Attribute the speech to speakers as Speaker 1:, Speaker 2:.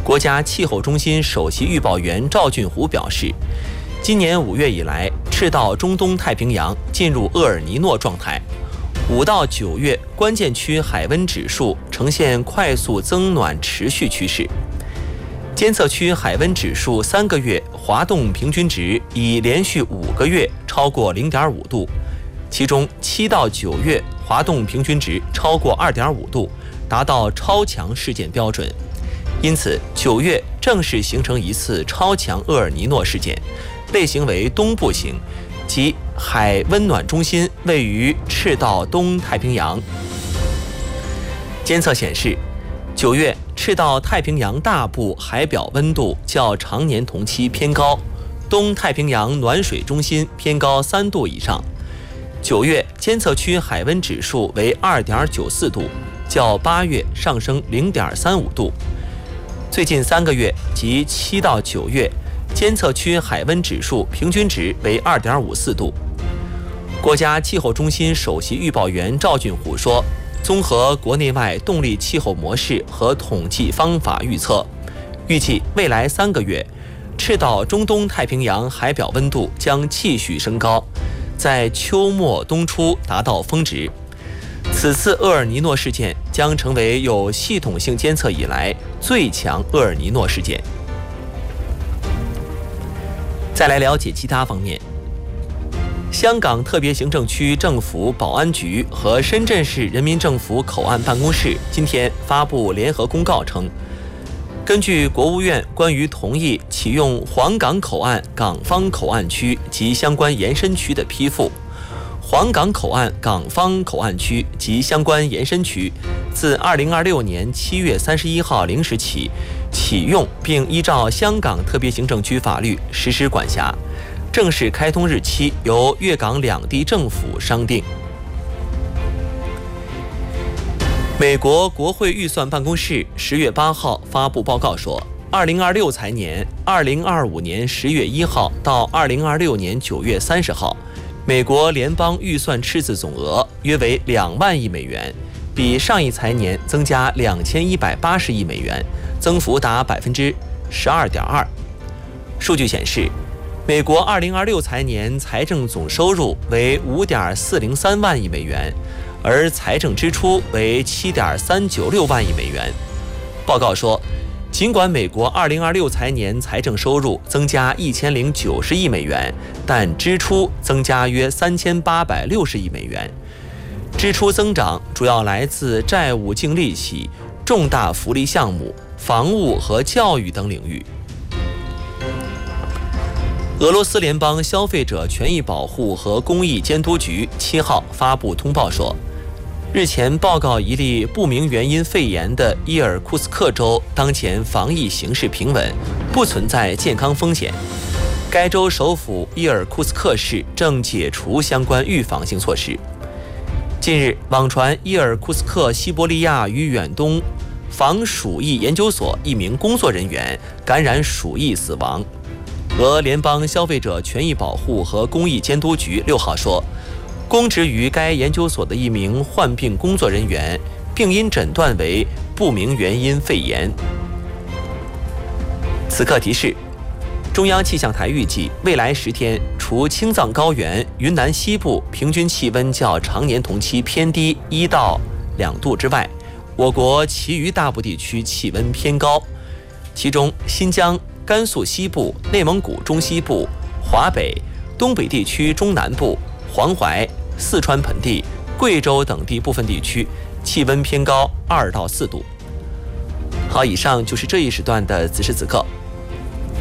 Speaker 1: 国家气候中心首席预报员赵俊虎表示，今年5月以来，赤道中东太平洋进入厄尔尼诺状态。5到9月，关键区海温指数呈现快速增暖持续趋势。监测区海温指数3个月滑动平均值已连续5个月超过0.5度，其中7到9月滑动平均值超过2.5度，达到超强事件标准。因此，9月正式形成一次超强厄尔尼诺事件，类型为东部型，即海温暖中心位于赤道东太平洋。监测显示，9月赤道太平洋大部海表温度较常年同期偏高，东太平洋暖水中心偏高3度以上。9月监测区海温指数为2.94度，较8月上升0.35度。最近3个月即7到9月，监测区海温指数平均值为2.54度。国家气候中心首席预报员赵俊虎说，综合国内外动力气候模式和统计方法预测，预计未来3个月，赤道中东太平洋海表温度将继续升高，在秋末冬初达到峰值。此次厄尔尼诺事件将成为有系统性监测以来最强厄尔尼诺事件。再来了解其他方面。香港特别行政区政府保安局和深圳市人民政府口岸办公室今天发布联合公告称，根据国务院关于同意启用黄港口岸港方口岸区及相关延伸区的批复，黄港口岸港方口岸区及相关延伸区自2026年7月31号0时起启用，并依照香港特别行政区法律实施管辖，正式开通日期由粤港两地政府商定。美国国会预算办公室10月8号发布报告说，2026财年2025年10月1号到2026年9月30号，美国联邦预算赤字总额约为2万亿美元，比上一财年增加2180亿美元，增幅达12.2%。数据显示，美国2026财年财政总收入为5.403万亿美元，而财政支出为7.396万亿美元。报告说，尽管美国2026财年财政收入增加1090亿美元，但支出增加约3860亿美元。支出增长主要来自债务净利息、重大福利项目、房屋和教育等领域。俄罗斯联邦消费者权益保护和公益监督局7号发布通报说，日前报告一例不明原因肺炎的伊尔库斯克州当前防疫形势平稳，不存在健康风险。该州首府伊尔库斯克市正解除相关预防性措施。近日，网传伊尔库斯克西伯利亚与远东防鼠疫研究所一名工作人员感染鼠疫死亡。俄联邦消费者权益保护和公益监督局6号说，供职于该研究所的一名患病工作人员病因诊断为不明原因肺炎。此刻提示，中央气象台预计未来10天，除青藏高原、云南西部平均气温较常年同期偏低1到2度之外，我国其余大部地区气温偏高，其中新疆、甘肃西部、内蒙古中西部、华北、东北地区中南部、黄淮、四川盆地、贵州等地部分地区气温偏高2到4度。好，以上就是这一时段的此时此刻